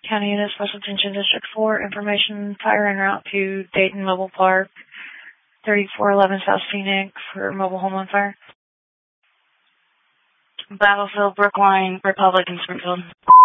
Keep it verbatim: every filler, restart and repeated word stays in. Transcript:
County Unit Special Attention District four, information fire en route to Dayton Mobile Park, thirty-four eleven South Phoenix for mobile home on fire. Battlefield, Brookline, Republic, and Springfield.